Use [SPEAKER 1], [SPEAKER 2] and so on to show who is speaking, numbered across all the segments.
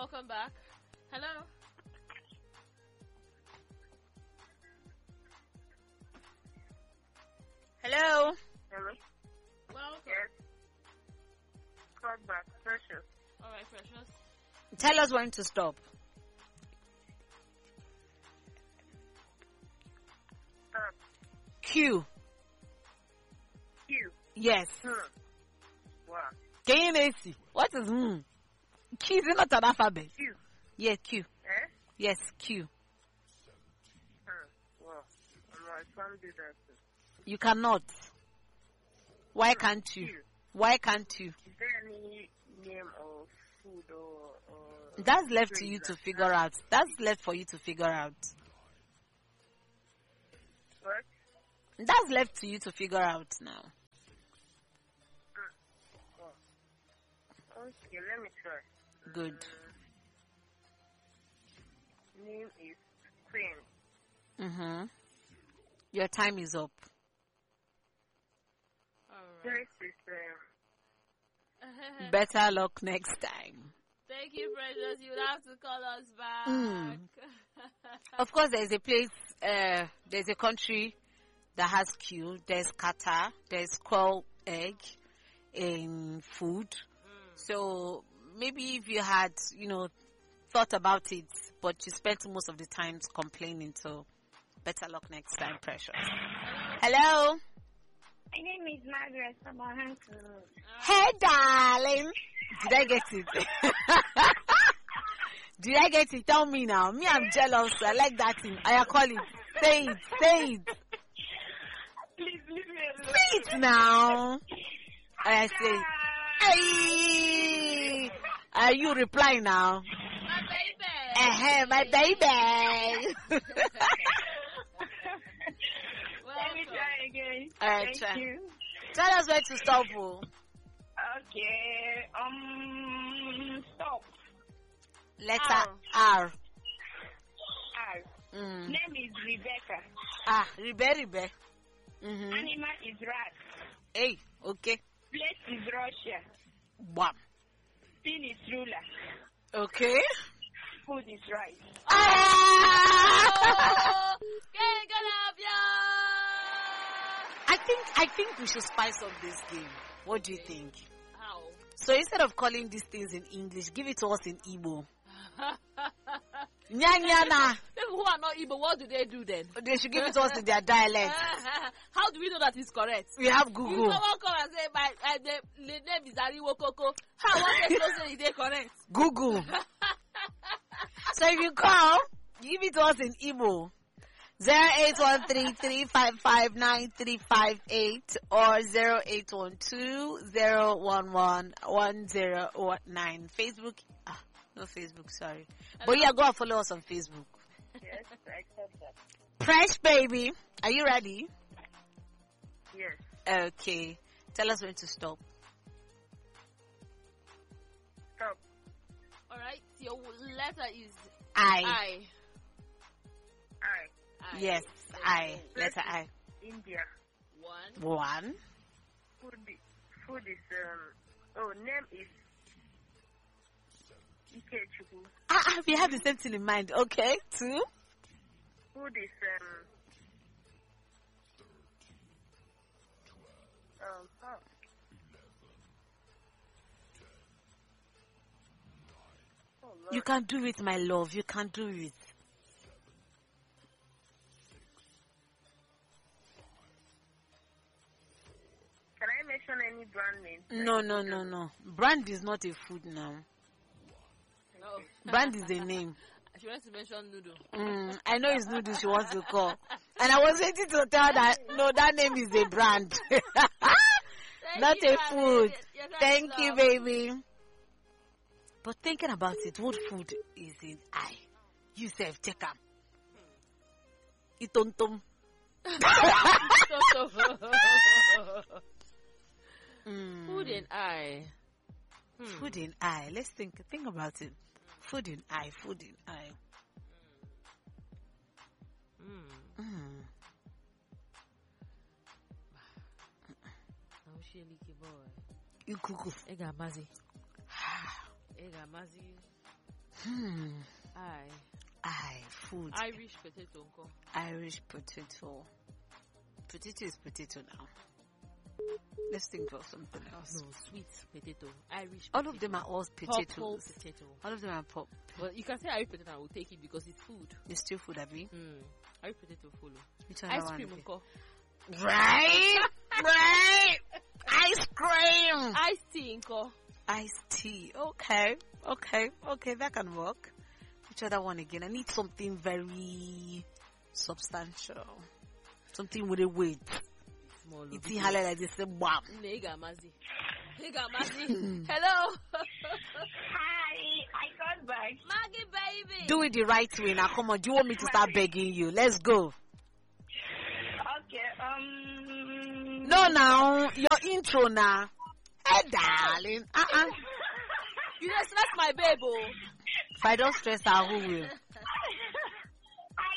[SPEAKER 1] welcome back. Hello.
[SPEAKER 2] Hello.
[SPEAKER 3] Hello?
[SPEAKER 1] Welcome.
[SPEAKER 3] Yes. Call back. Precious.
[SPEAKER 1] All right, Precious.
[SPEAKER 2] Tell us when to stop.
[SPEAKER 3] Stop.
[SPEAKER 2] Q.
[SPEAKER 3] Q.
[SPEAKER 2] Yes.
[SPEAKER 3] Wow.
[SPEAKER 2] Can you see? What is Q is not an alphabet.
[SPEAKER 3] Q.
[SPEAKER 2] Yeah, Q.
[SPEAKER 3] Eh?
[SPEAKER 2] Yes, Q.
[SPEAKER 3] Wow. I can't do that.
[SPEAKER 2] You cannot. Why can't you?
[SPEAKER 3] Q.
[SPEAKER 2] Why can't you?
[SPEAKER 3] Is there any name of food or
[SPEAKER 2] That's left to
[SPEAKER 3] drink
[SPEAKER 2] you to
[SPEAKER 3] like
[SPEAKER 2] figure
[SPEAKER 3] that?
[SPEAKER 2] out. That's left for you to figure out.
[SPEAKER 3] What?
[SPEAKER 2] That's left to you to figure out now.
[SPEAKER 3] Oh. Okay, let me try.
[SPEAKER 2] Good.
[SPEAKER 3] Name is Queen.
[SPEAKER 2] Mm-hmm. Your time is up.
[SPEAKER 1] All
[SPEAKER 3] This
[SPEAKER 1] right.
[SPEAKER 3] is
[SPEAKER 2] Better luck next time.
[SPEAKER 1] Thank you, Precious. You'll have to call us back.
[SPEAKER 2] Of course, there's a place, there's a country that has Q. There's Qatar. There's quail egg in food. So maybe if you had, thought about it, but you spent most of the time complaining. So better luck next time, Precious. Hello.
[SPEAKER 4] My name is Margaret from Ohanku.
[SPEAKER 2] Hey, darling. Did I get it? Did I get it? Tell me now. Me, I'm jealous. I like that thing. I call it. Say it. Say it.
[SPEAKER 4] Please leave me alone.
[SPEAKER 2] Say it now. I say, hey. You reply now.
[SPEAKER 1] My baby.
[SPEAKER 2] My baby.
[SPEAKER 4] Let me try again.
[SPEAKER 2] All right,
[SPEAKER 4] Thank
[SPEAKER 2] try.
[SPEAKER 4] you.
[SPEAKER 2] Tell us where to stop. Oh.
[SPEAKER 4] Okay. Stop.
[SPEAKER 2] Letter R.
[SPEAKER 4] R.
[SPEAKER 2] Mm.
[SPEAKER 4] Name is Rebecca.
[SPEAKER 2] Ribe. Mm-hmm.
[SPEAKER 4] Animal is rat.
[SPEAKER 2] Hey, okay.
[SPEAKER 4] Place is Russia.
[SPEAKER 2] Bam.
[SPEAKER 4] Pin is ruler.
[SPEAKER 2] Okay.
[SPEAKER 4] Food is rice.
[SPEAKER 2] Ah!
[SPEAKER 1] Oh, get up,
[SPEAKER 2] I think we should spice up this game. What do you think?
[SPEAKER 1] How?
[SPEAKER 2] So instead of calling these things in English, give it to us in Igbo. Nyanyana.
[SPEAKER 1] People who are not Igbo, what do they do then?
[SPEAKER 2] They should give it to us in their dialect.
[SPEAKER 1] How do we know that it's correct?
[SPEAKER 2] We have
[SPEAKER 1] If
[SPEAKER 2] Google.
[SPEAKER 1] someone come and say, the name is Ariwo Koko, how one person know say it dey correct?
[SPEAKER 2] Google. So if you call, give it to us in Igbo. 0813-355-9358 or 0812-011-1019. Facebook. No Facebook, sorry. But yeah, go and follow us on Facebook.
[SPEAKER 3] yes, I accept that.
[SPEAKER 2] Fresh baby. Are you ready?
[SPEAKER 3] Yes.
[SPEAKER 2] Okay. Tell us when to stop.
[SPEAKER 3] Stop.
[SPEAKER 1] All right, your letter is
[SPEAKER 2] I.
[SPEAKER 1] I.
[SPEAKER 3] I.
[SPEAKER 2] Yes, I. Letter I.
[SPEAKER 3] India.
[SPEAKER 1] One.
[SPEAKER 3] Food is name is Ikechukwu.
[SPEAKER 2] We have the same thing in mind. Okay. 2.
[SPEAKER 3] Food is
[SPEAKER 2] You can do it, my love. You can do it.
[SPEAKER 3] Can I mention any brand name?
[SPEAKER 2] No. Brand is not a food now.
[SPEAKER 1] No.
[SPEAKER 2] Brand is a name.
[SPEAKER 1] She wants to mention noodle.
[SPEAKER 2] I know it's noodles she wants to call. And I was waiting to tell that, no, that name is a brand. Not a food. Thank you, baby. But thinking about it, what food is in I? You say, check out. Itontom.
[SPEAKER 1] Food in I.
[SPEAKER 2] Food in I. Let's think about it. Food in I. Food in I.
[SPEAKER 1] Boy.
[SPEAKER 2] You cuckoo.
[SPEAKER 1] Ega mazi.
[SPEAKER 2] Food.
[SPEAKER 1] Irish potato. Uncle.
[SPEAKER 2] Irish potato. Potato is potato now. Let's think of something else.
[SPEAKER 1] No, sweet potato. Irish.
[SPEAKER 2] All of them are all
[SPEAKER 1] Purple
[SPEAKER 2] potatoes.
[SPEAKER 1] potato.
[SPEAKER 2] All of them are pop.
[SPEAKER 1] But you can say Irish potato. I will take it because it's food.
[SPEAKER 2] It's still food, Abby.
[SPEAKER 1] Irish potato follow.
[SPEAKER 2] Which one
[SPEAKER 1] Ice
[SPEAKER 2] I want
[SPEAKER 1] cream.
[SPEAKER 2] to be?
[SPEAKER 1] Uncle.
[SPEAKER 2] Right? Right? Ice cream.
[SPEAKER 1] Ice tea. Uncle.
[SPEAKER 2] Iced tea. Okay. That can work. Which other one again? I need something very substantial. Something with a weight.
[SPEAKER 1] Small.
[SPEAKER 2] It's like this. Wow.
[SPEAKER 1] Nega Mazi. Hello.
[SPEAKER 4] Hi, I got back.
[SPEAKER 1] Maggie baby.
[SPEAKER 2] Do it the right way now. Come on. Do you want me to start begging you? Let's go.
[SPEAKER 4] Okay,
[SPEAKER 2] No, now. Your intro now. Hey, darling.
[SPEAKER 1] You just stress my baby.
[SPEAKER 2] If I don't stress her, who will?
[SPEAKER 4] Hi,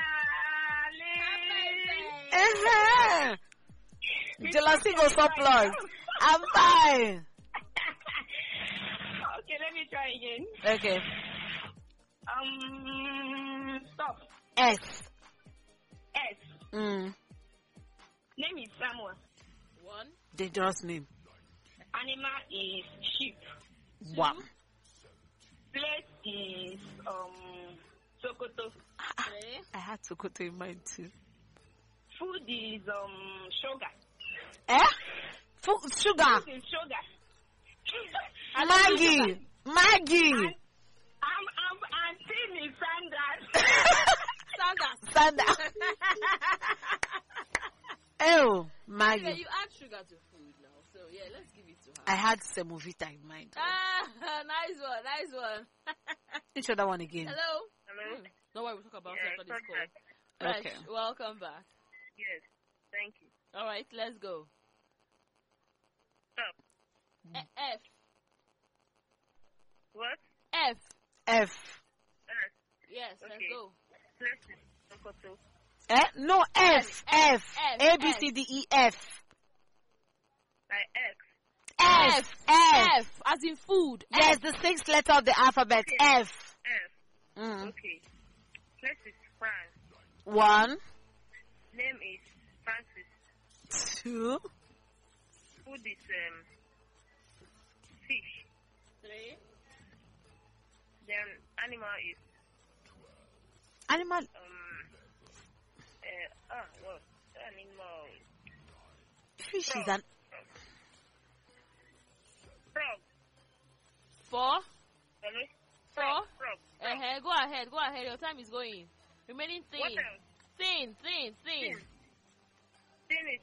[SPEAKER 4] darling.
[SPEAKER 2] Uh-huh. Jealousy goes surplus. I'm fine.
[SPEAKER 4] Okay, let me try again.
[SPEAKER 2] Okay.
[SPEAKER 4] Stop.
[SPEAKER 2] S.
[SPEAKER 4] S. Name is Samuel.
[SPEAKER 1] One.
[SPEAKER 2] Dangerous name.
[SPEAKER 4] Animal is sheep.
[SPEAKER 2] Wow.
[SPEAKER 4] Place is Sokoto.
[SPEAKER 1] Three.
[SPEAKER 2] I had to go to mind too.
[SPEAKER 4] Food is sugar.
[SPEAKER 2] Sugar.
[SPEAKER 4] Food is sugar.
[SPEAKER 2] Maggie.
[SPEAKER 4] I'm seeing Sanders.
[SPEAKER 1] Sanders.
[SPEAKER 2] Oh,
[SPEAKER 1] Yeah,
[SPEAKER 2] Maggie.
[SPEAKER 1] you add sugar to food now, so yeah, let's give it to her.
[SPEAKER 2] I had Semovita in mind.
[SPEAKER 1] Nice one.
[SPEAKER 2] Which other one again?
[SPEAKER 1] Hello.
[SPEAKER 3] Hello?
[SPEAKER 1] No worry, we'll talk about it after this call.
[SPEAKER 3] Back.
[SPEAKER 2] Okay.
[SPEAKER 1] Fresh, welcome back.
[SPEAKER 3] Yes, thank you.
[SPEAKER 1] All right, let's go.
[SPEAKER 3] Stop.
[SPEAKER 1] F.
[SPEAKER 3] What?
[SPEAKER 1] F.
[SPEAKER 2] F.
[SPEAKER 1] Yes, let's
[SPEAKER 3] Okay.
[SPEAKER 1] go.
[SPEAKER 3] Place is Sokoto.
[SPEAKER 2] No, F.
[SPEAKER 1] F.
[SPEAKER 2] A, B, C, D, E, F.
[SPEAKER 3] Like X.
[SPEAKER 2] F.
[SPEAKER 1] F. As in food.
[SPEAKER 2] Yes, the sixth letter of the alphabet. F.
[SPEAKER 3] F. Okay. Place is France.
[SPEAKER 2] 1,
[SPEAKER 3] Name is Francis.
[SPEAKER 2] 2,
[SPEAKER 3] Food is fish.
[SPEAKER 1] 3.
[SPEAKER 3] Then animal is
[SPEAKER 2] animal.
[SPEAKER 3] what? Animal.
[SPEAKER 2] Fish is an.
[SPEAKER 3] Frog.
[SPEAKER 1] 4.
[SPEAKER 3] Hello?
[SPEAKER 1] 4.
[SPEAKER 3] Frog.
[SPEAKER 1] Go ahead. Your time is going. Remaining thing.
[SPEAKER 3] What else?
[SPEAKER 1] Thing.
[SPEAKER 3] Thing is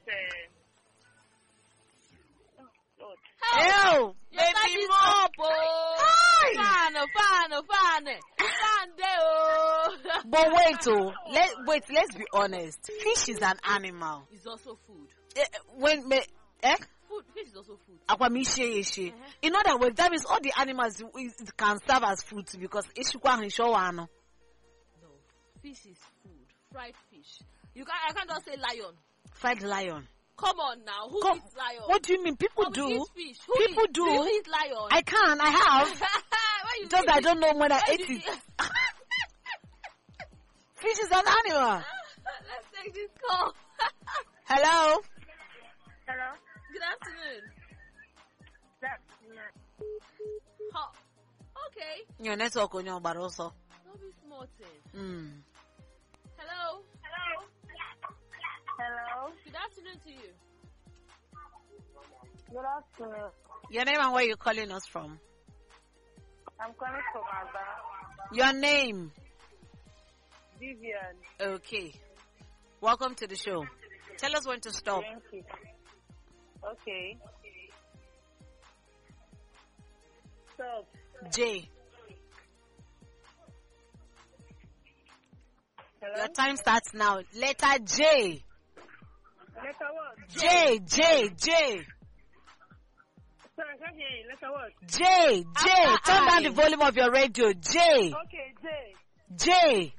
[SPEAKER 3] oh Lord.
[SPEAKER 2] Ew,
[SPEAKER 1] Your time
[SPEAKER 2] baby
[SPEAKER 1] is
[SPEAKER 2] mom.
[SPEAKER 1] up, oh.
[SPEAKER 2] Hi.
[SPEAKER 1] Fan, oh.
[SPEAKER 2] But let's be honest. Fish is an animal.
[SPEAKER 1] It's also food. Food. Fish is also food.
[SPEAKER 2] In other words, that means all the animals it can serve as food too, because
[SPEAKER 1] No. Fish is food. Fried fish. I can't just say lion.
[SPEAKER 2] fried lion.
[SPEAKER 1] Come on now. Who
[SPEAKER 2] Come-
[SPEAKER 1] eats lion?
[SPEAKER 2] What do you mean? People
[SPEAKER 1] Come
[SPEAKER 2] do.
[SPEAKER 1] eat fish. Who
[SPEAKER 2] People
[SPEAKER 1] eat,
[SPEAKER 2] do.
[SPEAKER 1] you eat lion?
[SPEAKER 2] I can. I have.
[SPEAKER 1] Why you
[SPEAKER 2] Just
[SPEAKER 1] eat
[SPEAKER 2] I
[SPEAKER 1] it?
[SPEAKER 2] don't know when I
[SPEAKER 1] Why
[SPEAKER 2] ate
[SPEAKER 1] you
[SPEAKER 2] it.
[SPEAKER 1] eat-
[SPEAKER 2] Fish is an animal.
[SPEAKER 1] Let's take this call.
[SPEAKER 2] Hello.
[SPEAKER 3] Hello?
[SPEAKER 1] Good afternoon. Huh. Okay.
[SPEAKER 2] Your network on your baroso.
[SPEAKER 1] Don't be small thing. Hello.
[SPEAKER 4] Hello.
[SPEAKER 1] Good afternoon to you.
[SPEAKER 4] Good afternoon.
[SPEAKER 2] Your name and where you calling us from?
[SPEAKER 4] I'm calling from Aba.
[SPEAKER 2] Your name.
[SPEAKER 4] Vivian.
[SPEAKER 2] Okay. Welcome to the show. Tell us when to stop.
[SPEAKER 4] Thank you. Okay. Stop.
[SPEAKER 2] J.
[SPEAKER 4] Hello?
[SPEAKER 2] Your time starts now. Letter J.
[SPEAKER 4] Letter what?
[SPEAKER 2] J.
[SPEAKER 4] Sorry, I can't hear you. Letter what?
[SPEAKER 2] J. Turn down the volume of your radio. J.
[SPEAKER 4] Okay, J.
[SPEAKER 2] J.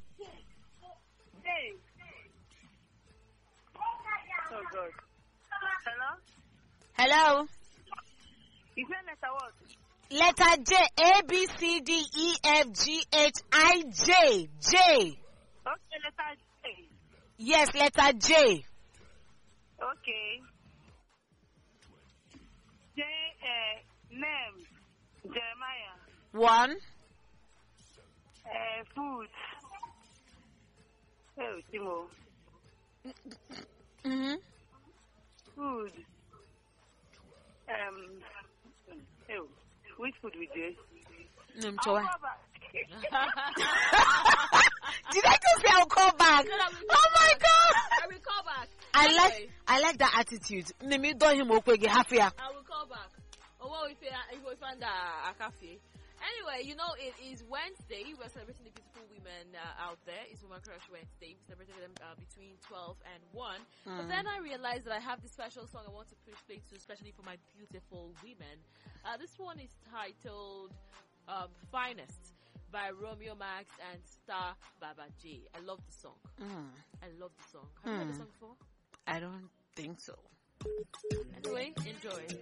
[SPEAKER 4] Oh, God. Hello?
[SPEAKER 2] Hello.
[SPEAKER 4] You said letter what?
[SPEAKER 2] Letter J. A, B, C, D, E, F, G, H, I, J. J.
[SPEAKER 3] Okay, letter J.
[SPEAKER 2] Yes, letter J.
[SPEAKER 3] Okay. J, name, Jeremiah.
[SPEAKER 2] 1.
[SPEAKER 3] Food. Oh, Timo.
[SPEAKER 2] Mm-hmm.
[SPEAKER 3] Food. Oh, which food we do?
[SPEAKER 2] Mm,
[SPEAKER 3] I'll
[SPEAKER 2] so-
[SPEAKER 3] go back.
[SPEAKER 2] Did I just say I'll call back?
[SPEAKER 1] No, we
[SPEAKER 2] Oh my God!
[SPEAKER 1] I will call back.
[SPEAKER 2] I like that attitude. Nimi do him okwege hafia.
[SPEAKER 1] I will call back. Oh, well, if we find a cafe. Anyway, you know, it is Wednesday. We're celebrating the beautiful women out there. It's Woman Crush Wednesday. We celebrated them between 12 and 1. But then I realized that I have this special song I want to play to, especially for my beautiful women. This one is titled Finest by Romeo Max and Star Baba J. I love the song. I love the song. Have you heard the song before?
[SPEAKER 2] I don't think so.
[SPEAKER 1] Anyway, enjoy.